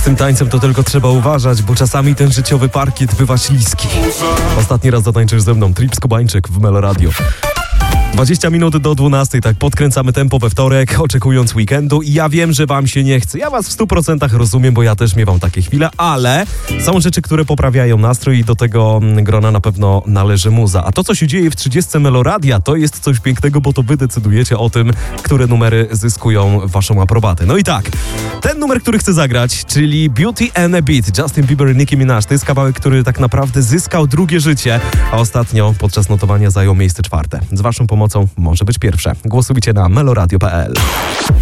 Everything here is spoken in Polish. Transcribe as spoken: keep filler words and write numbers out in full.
tym tańcem to tylko trzeba uważać, bo czasami ten życiowy parkiet bywa śliski. Ostatni raz zatańczysz ze mną, Trips Kubańczyk w Melo Radio. dwadzieścia minut do dwunastej, tak podkręcamy tempo we wtorek, oczekując weekendu i ja wiem, że wam się nie chce. Ja was w stu procentach rozumiem, bo ja też miewam takie chwile, ale są rzeczy, które poprawiają nastrój i do tego grona na pewno należy muza. A to, co się dzieje w trzydziestce Meloradia, to jest coś pięknego, bo to wy decydujecie o tym, które numery zyskują waszą aprobatę. No i tak, ten numer, który chcę zagrać, czyli Beauty and a Beat, Justin Bieber i Nicki Minaj, to jest kawałek, który tak naprawdę zyskał drugie życie, a ostatnio podczas notowania zajął miejsce czwarte. Z waszą pomocą może być pierwsze. Głosujcie na meloradio kropka p l.